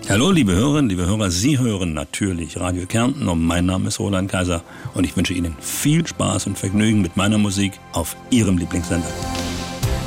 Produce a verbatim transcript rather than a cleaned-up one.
Hallo liebe Hörerinnen, liebe Hörer, Sie hören natürlich Radio Kärnten und mein Name ist Roland Kaiser und ich wünsche Ihnen viel Spaß und Vergnügen mit meiner Musik auf Ihrem Lieblingssender.